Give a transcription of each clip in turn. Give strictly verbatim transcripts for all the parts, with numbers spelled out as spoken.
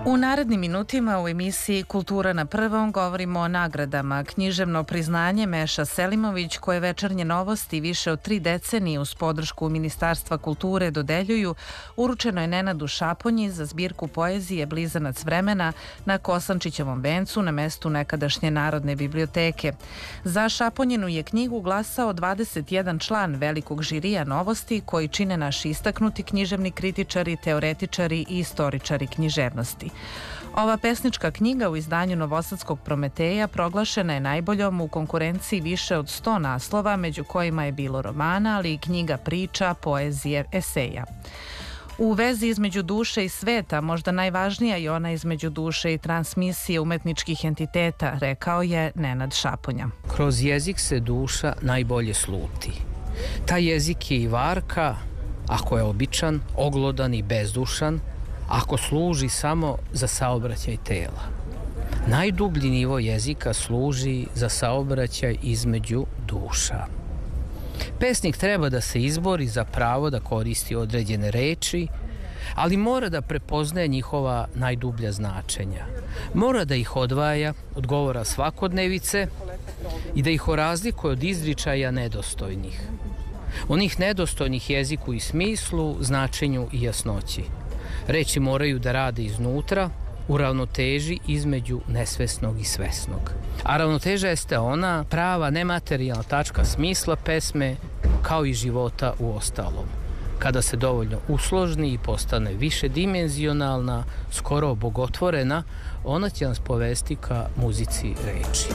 U narednim minutima u emisiji Kultura na prvom govorimo o nagradama. Književno priznanje Meša Selimović, koje Večernje novosti više od tri decenije uz podršku Ministarstva kulture dodeljuju, uručeno je Nenadu Šaponji za zbirku poezije Blizanac vremena na Kosančićevom vencu na mestu nekadašnje Narodne biblioteke. Za Šaponjinu je knjigu glasao dvadeset jedan član velikog žirija novosti koji čine naši istaknuti književni kritičari, teoretičari i istoričari književnosti. Ova pesnička knjiga u izdanju Novosadskog Prometeja proglašena je najboljom u konkurenciji više od sto naslova, među kojima je bilo romana, ali i knjiga priča, poezije, eseja. U vezi između duše i sveta, možda najvažnija je ona između duše i transmisije umetničkih entiteta, rekao je Nenad Šaponja. Kroz jezik se duša najbolje sluti. Taj jezik je i varka, ako je običan, oglodan i bezdušan, ako služi samo za saobraćaj tela. Najdublji nivo jezika služi za saobraćaj između duša. Pesnik treba da se izbori za pravo da koristi određene reči, ali mora da prepoznaje njihova najdublja značenja. Mora da ih odvaja od govora svakodnevice i da ih razlikuje od izričaja nedostojnih. Onih nedostojnih jeziku i smislu, značenju i jasnoći. Reči moraju da rade iznutra, u ravnoteži između nesvesnog i svesnog. A ravnoteža jeste ona prava nematerijalna tačka smisla pesme, kao i života u ostalom. Kada se dovoljno usložni i postane višedimenzionalna, skoro bogotvorena, ona će nas povesti ka muzici reči.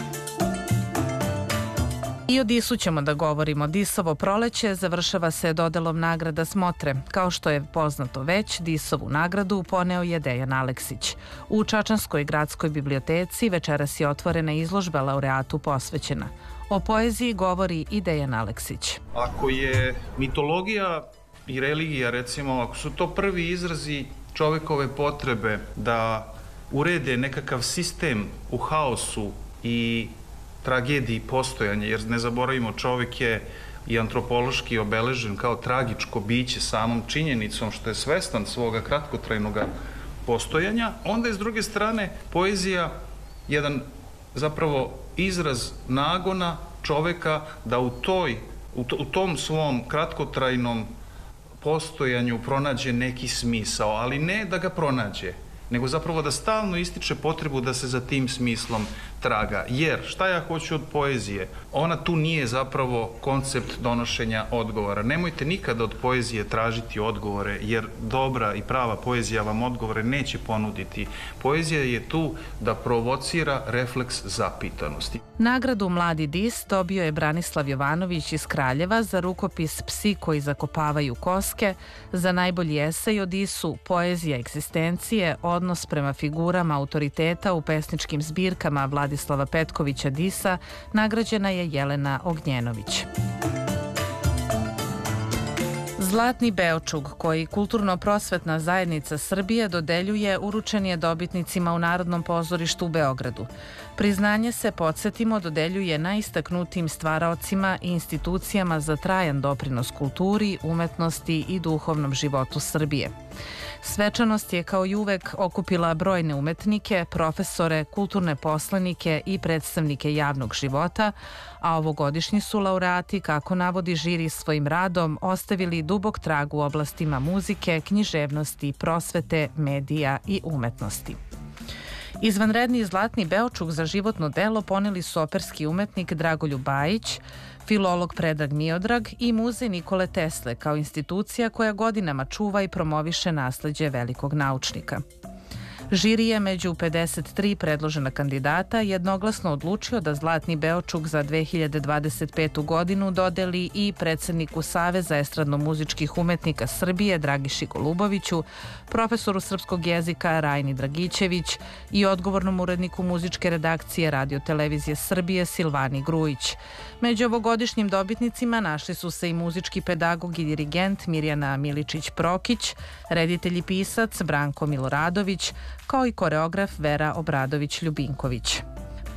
I o Disu ćemo da govorimo. Disovo proleće završava se dodelom nagrada Smotre. Kao što je poznato već, Disovu nagradu poneo je Dejan Aleksić. U Čačanskoj gradskoj biblioteci večeras je otvorena izložba laureatu posvećena. O poeziji govori i Dejan Aleksić. Ako je mitologija i religija, recimo, ako su to prvi izrazi čovekove potrebe da urede nekakav sistem u haosu i tragediji postojanja, jer ne zaboravimo, čovjek je i antropološki obeležen kao tragičko biće samom činjenicom što je svestan svoga kratkotrajnog postojanja, onda je s druge strane poezija jedan zapravo izraz nagona čoveka da u, toj, u, to, u tom svom kratkotrajnom postojanju pronađe neki smisao, ali ne da ga pronađe, nego zapravo da stalno ističe potrebu da se za tim smislom traga. Jer šta ja hoću od poezije? Ona tu nije zapravo koncept donošenja odgovora. Nemojte nikada od poezije tražiti odgovore, jer dobra i prava poezija vam odgovore neće ponuditi. Poezija je tu da provocira refleks zapitanosti. Nagradu Mladi Dis dobio je Branislav Jovanović iz Kraljeva za rukopis Psi koji zakopavaju koske, za najbolji esej o Disu, poezija egzistencije, odnos prema figurama autoriteta u pesničkim zbirkama Vladislava Petkovića Disa, nagrađena je Jelena Ognjenović. Zlatni Beočug, koji Kulturno-prosvetna zajednica Srbije dodeljuje, uručen je dobitnicima u Narodnom pozorištu u Beogradu. Priznanje se, podsjetimo, dodeljuje najistaknutijim stvaraocima i institucijama za trajan doprinos kulturi, umetnosti i duhovnom životu Srbije. Svečanost je kao i uvek okupila brojne umetnike, profesore, kulturne poslanike i predstavnike javnog života, a ovogodišnji su laureati, kako navodi žiri svojim radom, ostavili dubok trag u oblastima muzike, književnosti, prosvete, medija i umetnosti. Izvanredni Zlatni Beočug za životno delo poneli su operski umetnik Dragoljub Bajić, filolog Predrag Miodrag i Muzej Nikole Tesle kao institucija koja godinama čuva i promoviše nasleđe velikog naučnika. Žiri je među pedeset tri predložena kandidata jednoglasno odlučio da Zlatni Beočug za dve hiljade dvadeset petu godinu dodeli i predsedniku Saveza estradno-muzičkih umetnika Srbije Dragiši Goluboviću, profesoru srpskog jezika Rajni Dragićević i odgovornom uredniku muzičke redakcije Radio-televizije Srbije Silvani Grujić. Među ovogodišnjim dobitnicima našli su se i muzički pedagog i dirigent Mirjana Miličić-Prokić, reditelj i pisac Branko Miloradović, kao i koreograf Vera Obradović-Ljubinković.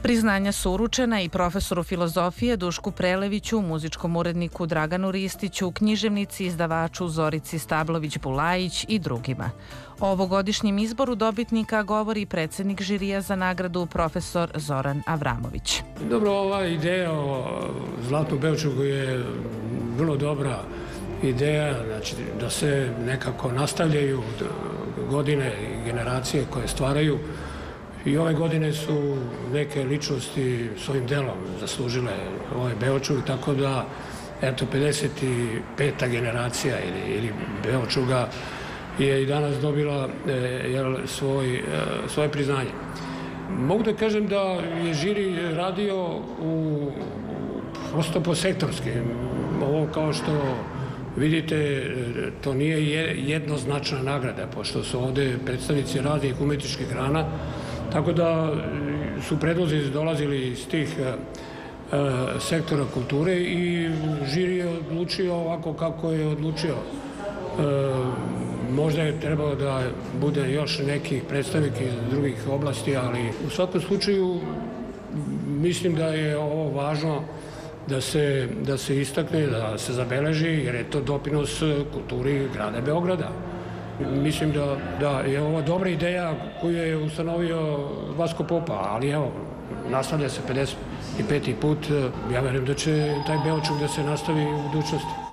Priznanja su uručena i profesoru filozofije Dušku Preleviću, muzičkom uredniku Draganu Ristiću, književnici, izdavaču Zorici Stablović-Bulajić i drugima. O ovogodišnjem izboru dobitnika govori predsednik žirija za nagradu profesor Zoran Avramović. Dobro, ova ideja o Zlatnom Beočugu je vrlo dobra ideja, znači da se nekako nastavljaju godine i generacije koje stvaraju. I ove godine su neke ličnosti svojim delom zaslužile ovaj Beočug, tako da, eto, pedeset peta generacija ili, ili Beočuga je i danas dobila e, jel, svoj, e, svoje priznanje. Mogu da kažem da je žiri radio u, prosto po sektorski. Ovo, kao što vidite, to nije jednoznačna nagrada, pošto su ovde predstavnici raznih umetničkih grana, tako da su predlozi dolazili iz tih e, sektora kulture i žiri je odlučio ovako kako je odlučio. E, možda je trebalo da bude još nekih predstavnika iz drugih oblasti, ali u svakom slučaju mislim da je ovo važno da se, da se istakne, da se zabeleži, jer je to doprinos kulturi grada Beograda. Mislim da, da je ovo dobra ideja koju je ustanovio Vasko Popa, ali evo, nastavlja se pedeset peti put. Ja verujem da će taj Beočug da se nastavi u budućnosti.